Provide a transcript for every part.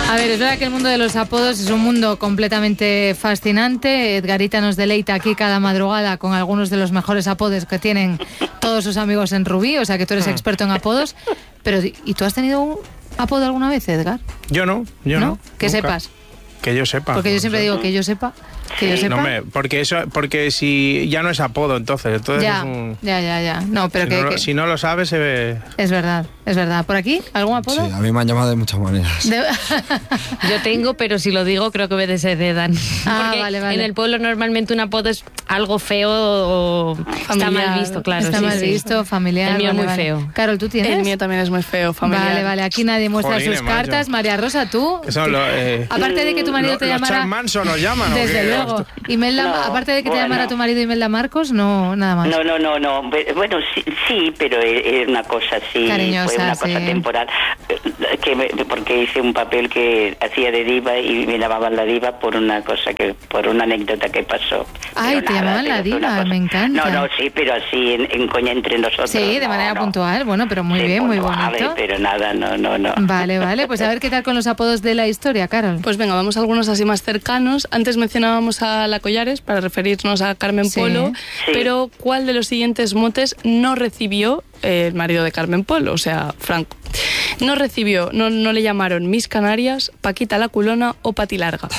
A ver, es verdad que el mundo de los apodos es un mundo completamente fascinante. Edgarita nos deleita aquí cada madrugada con algunos de los mejores apodos que tienen todos sus amigos en Rubí, o sea que tú eres experto en apodos. Pero, ¿y tú has tenido un apodo alguna vez, Edgar? Yo no. Que Nunca. sepas. Que yo sepa. Porque yo siempre digo que yo sepa. Que yo sepa. No, porque si ya no es apodo, entonces Ya, es un... ya. No, pero si no lo sabes, se ve... Es verdad. ¿Por aquí? ¿Algún apodo? Sí, a mí me han llamado de muchas maneras. Yo tengo, pero si lo digo creo que me desheredan. Porque vale. en el pueblo normalmente un apodo es algo feo o familiar, está mal visto, claro. Está mal visto, familiar. El mío es muy feo. Carol, ¿tú tienes? El mío también es muy feo, familiar. Vale, aquí nadie muestra Jolines, sus cartas. macho. María Rosa, ¿tú? Aparte de que tu marido te los llamara... Charles Manson nos llaman, ¿o qué? Desde luego. Imelda, aparte de que te llamara tu marido Imelda Marcos, no, nada más. No. Bueno, sí, pero es una cosa así. Cariñosa, fue una cosa temporal. Porque hice un papel que hacía de diva y me llamaban la diva por una anécdota que pasó. Ay, te llamaban la diva, me encanta. No, sí, pero así en coña entre nosotros. Sí, de manera puntual, bueno, pero muy bien, muy bonito. Pero nada, no. Vale, pues a ver qué tal con los apodos de la historia, Carol. Pues venga, vamos a algunos así más cercanos. Antes mencionábamos a la Collares para referirnos a Carmen Polo, pero ¿cuál de los siguientes motes no recibió el marido de Carmen Polo, o sea, Franco? No recibió, no le llamaron Miss Canarias, Paquita la Culona o Pati Larga.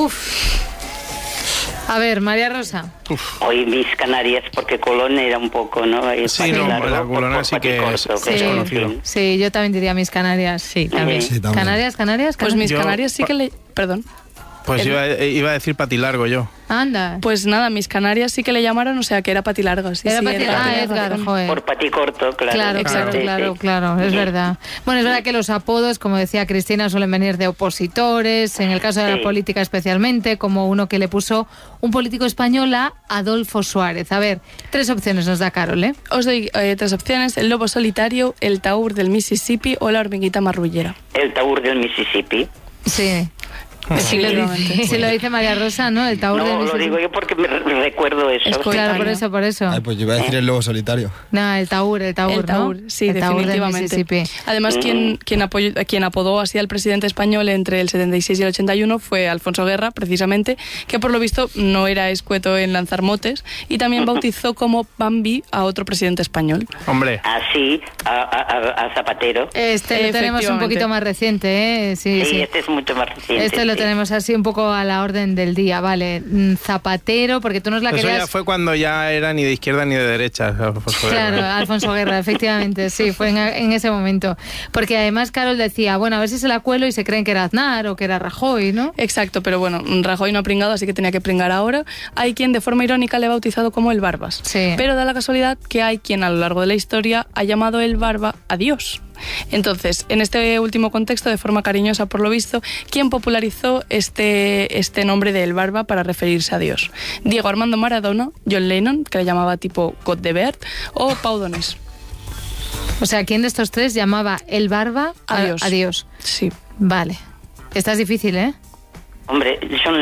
A ver, María Rosa. Hoy Miss Canarias, porque Colón era un poco, ¿no? Sí, la Culona sí que es conocido. Sí, yo también diría Miss Canarias. Sí, también. Sí, también. Canarias. Pues Miss Canarias sí que le... Perdón. Pues yo iba a decir Pati Largo yo. Anda. Pues nada, Miss Canarias sí que le llamaron, o sea, que era Pati Larga. Sí, era sí, Pati Larga. Edgar, joder. Por Pati Corto, claro. Claro, es verdad. Bueno, es verdad que los apodos, como decía Cristina, suelen venir de opositores, en el caso de la política especialmente, como uno que le puso un político español a Adolfo Suárez. A ver, 3 opciones nos da Carol, ¿eh? Os doy 3 opciones: el lobo solitario, el taur del Mississippi o la hormiguita marrullera. El taur del Mississippi. Sí. Si lo dice María Rosa, ¿no? El taur del Mississippi. No, lo digo yo porque me recuerdo eso. Claro, por eso. Ay, pues yo iba a decir el lobo solitario. No, el taur, ¿no? Sí, el taur definitivamente. Del Mississippi. Además, quien apodó así al presidente español entre el 76 y el 81 fue Alfonso Guerra, precisamente, que por lo visto no era escueto en lanzar motes, y también bautizó como Bambi a otro presidente español. Hombre. Así, a Zapatero. Lo tenemos un poquito más reciente, ¿eh? Sí, este es mucho más reciente. Este lo tenemos así un poco a la orden del día, vale. Zapatero, porque tú nos la querías... Eso ya fue cuando ya era ni de izquierda ni de derecha. Claro, Alfonso Guerra, efectivamente, sí, fue en ese momento. Porque además Carol decía, bueno, a ver si se la cuelo y se creen que era Aznar o que era Rajoy, ¿no? Exacto, pero bueno, Rajoy no ha pringado, así que tenía que pringar ahora. Hay quien de forma irónica le ha bautizado como el Barbas. Sí. Pero da la casualidad que hay quien a lo largo de la historia ha llamado el Barba a Dios. Entonces, en este último contexto, de forma cariñosa por lo visto, ¿quién popularizó este nombre del Barba para referirse a Dios? Diego Armando Maradona, John Lennon, que le llamaba tipo God de Bert, o Pau Donés. O sea, ¿quién de estos 3 llamaba el Barba a Dios? Sí. Vale. Esta es difícil, ¿eh? Hombre, John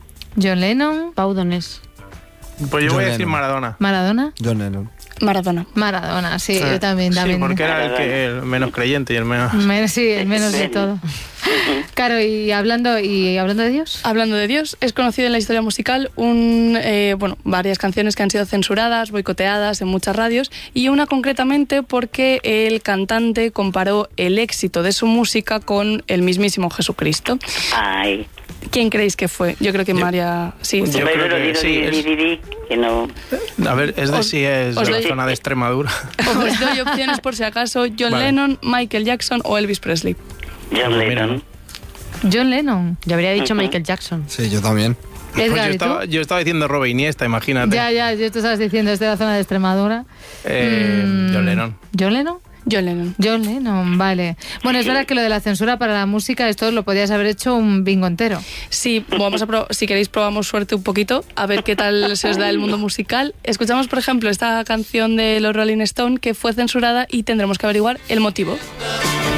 Lennon, Pau Donés. Pues yo voy a decir Maradona. ¿Maradona? John Lennon. Maradona, sí, yo también. Sí, porque era el menos creyente y el menos... Sí, el menos de todo. Claro, y hablando de Dios. Hablando de Dios, es conocido en la historia musical varias canciones que han sido censuradas, boicoteadas en muchas radios, y una concretamente porque el cantante comparó el éxito de su música con el mismísimo Jesucristo. Ay. ¿Quién creéis que fue? Yo creo que María... Sí, yo creo que sí. Que no... A ver, es de la zona de Extremadura. Os doy opciones por si acaso: John Lennon, Michael Jackson o Elvis Presley. John Lennon. John Lennon. Yo habría dicho Michael Jackson. Sí, yo también. Edgar, yo estaba diciendo Robert Iniesta, imagínate. Ya, yo te estabas diciendo, es de la zona de Extremadura. John Lennon. ¿John Lennon? John Lennon, vale. Bueno, es verdad que lo de la censura para la música, esto lo podías haber hecho un bingo entero. Sí, si queréis probamos suerte un poquito, a ver qué tal se os da el mundo musical. Escuchamos, por ejemplo, esta canción de los Rolling Stones que fue censurada y tendremos que averiguar el motivo.